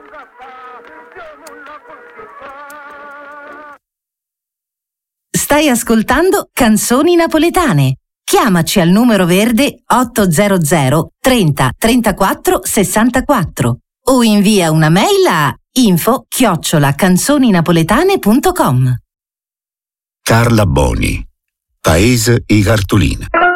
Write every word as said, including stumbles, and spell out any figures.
Stai ascoltando Canzoni Napoletane. Chiamaci al numero verde ottocento trenta trentaquattro sessantaquattro o invia una mail a info chiocciola canzoninapoletane punto com. Carla Boni, Paese i cartolina.